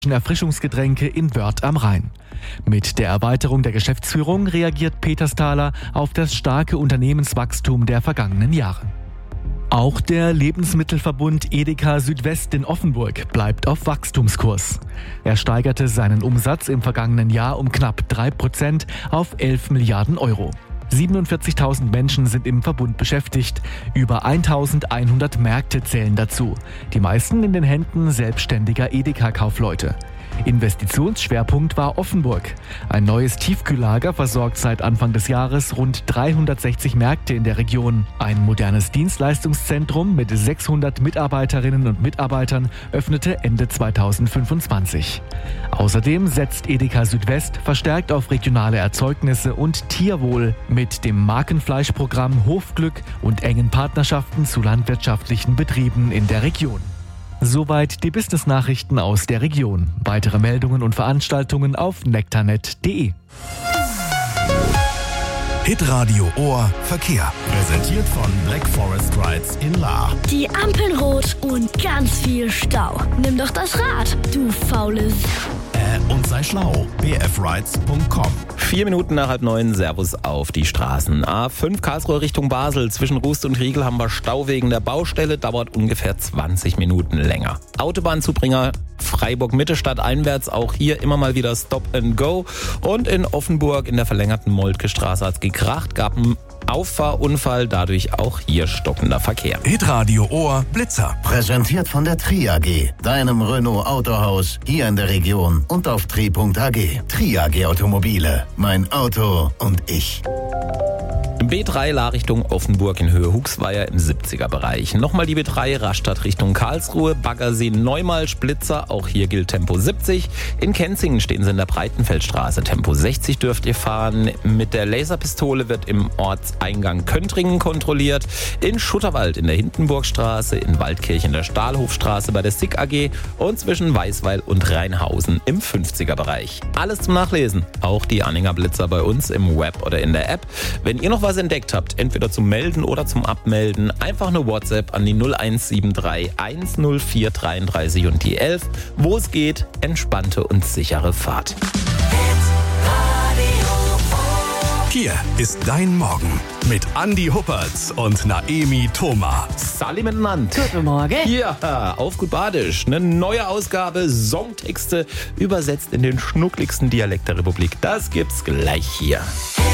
Erfrischungsgetränke in Wörth am Rhein. Mit der Erweiterung der Geschäftsführung reagiert Petersthaler auf das starke Unternehmenswachstum der vergangenen Jahre. Auch der Lebensmittelverbund Edeka Südwest in Offenburg bleibt auf Wachstumskurs. Er steigerte seinen Umsatz im vergangenen Jahr um knapp 3% auf 11 Milliarden Euro. 47.000 Menschen sind im Verbund beschäftigt. Über 1.100 Märkte zählen dazu. Die meisten in den Händen selbstständiger Edeka-Kaufleute. Investitionsschwerpunkt war Offenburg. Ein neues Tiefkühllager versorgt seit Anfang des Jahres rund 360 Märkte in der Region. Ein modernes Dienstleistungszentrum mit 600 Mitarbeiterinnen und Mitarbeitern öffnete Ende 2025. Außerdem setzt Edeka Südwest verstärkt auf regionale Erzeugnisse und Tierwohl mit dem Markenfleischprogramm Hofglück und engen Partnerschaften zu landwirtschaftlichen Betrieben in der Region. Soweit die Business-Nachrichten aus der Region. Weitere Meldungen und Veranstaltungen auf nektarnet.de. Hitradio Ohr Verkehr. Präsentiert von Black Forest Rides in Lahr. Die Ampeln rot und ganz viel Stau. Nimm doch das Rad, du faules. Und sei schlau. bfrides.com. 4 Minuten nach 8:30, Servus auf die Straßen. A5 Karlsruhe Richtung Basel. Zwischen Rust und Riegel haben wir Stau wegen der Baustelle. Dauert ungefähr 20 Minuten länger. Autobahnzubringer Freiburg Mitte stadteinwärts. Auch hier immer mal wieder Stop and Go. Und in Offenburg in der verlängerten Moltke Straße hat's gekracht. Gab einen Auffahrunfall, dadurch auch hier stockender Verkehr. Hitradio Ohr Blitzer. Präsentiert von der Tri AG, deinem Renault Autohaus hier in der Region und auf tri.ag. Tri AG Automobile, mein Auto und ich. B3 Lahr Richtung Offenburg in Höhe Huxweier im 70er-Bereich. Nochmal die B3 Rastatt Richtung Karlsruhe, Baggersee Neumal, Splitzer, auch hier gilt Tempo 70. In Kenzingen stehen Sie in der Breitenfeldstraße, Tempo 60 dürft ihr fahren. Mit der Laserpistole wird im Ortseingang Köntringen kontrolliert. In Schutterwald in der Hindenburgstraße, in Waldkirch in der Stahlhofstraße bei der SICK AG und zwischen Weißweil und Rheinhausen im 50er-Bereich. Alles zum Nachlesen, auch die Anhänger Blitzer bei uns im Web oder in der App. Wenn ihr noch was entdeckt habt, entweder zum Melden oder zum Abmelden, einfach eine WhatsApp an die 0173 104 33 und die 11. Wo es geht, entspannte und sichere Fahrt. Hier ist dein Morgen mit Andi Huppertz und Naemi Thoma. Sali miteinander. Guten Morgen. Ja, auf gut Badisch. Eine neue Ausgabe, Songtexte übersetzt in den schnuckligsten Dialekt der Republik. Das gibt's gleich hier.